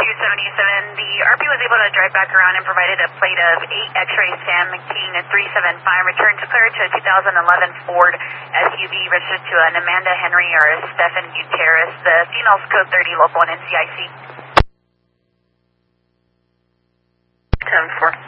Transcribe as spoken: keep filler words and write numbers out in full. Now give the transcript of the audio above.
two seventy-seven. The R P was able to drive back around and provided a plate of eight X-ray Sam King three seven five. Returned declared to a two thousand eleven Ford S U V registered to an Amanda Henry or a Stephen Gutierrez. The female's code thirty, local and N C I C. ten four.